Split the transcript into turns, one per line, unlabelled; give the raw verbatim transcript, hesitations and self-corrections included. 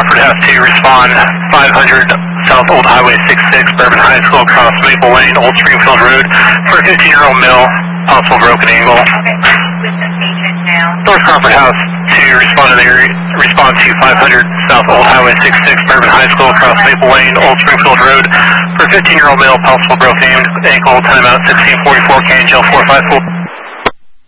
Crawford has to respond five hundred South Old Highway sixty-six, Bourbon High School, across Maple Lane, Old Springfield Road, for a fifteen-year-old male, possible broken ankle.
Okay, with the patient now.
North Crawford House to respond to the area, respond to five hundred South Old Highway sixty-six, Bourbon High School, across Maple Lane, Old Springfield Road, for a fifteen-year-old male, possible broken ankle. Timeout sixteen forty-four, K N G L four five four.